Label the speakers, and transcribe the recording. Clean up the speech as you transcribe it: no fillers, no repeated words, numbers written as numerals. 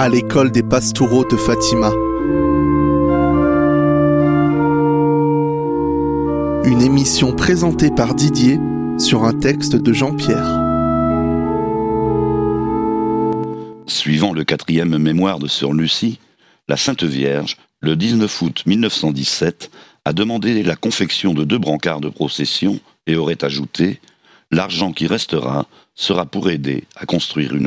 Speaker 1: à l'école des Pastoureaux de Fatima. Une émission présentée par Didier sur un texte de Jean-Pierre.
Speaker 2: Suivant le 4e mémoire de Sœur Lucie, la Sainte Vierge, le 19 août 1917, a demandé la confection de 2 brancards de procession et aurait ajouté « L'argent qui restera sera pour aider à construire une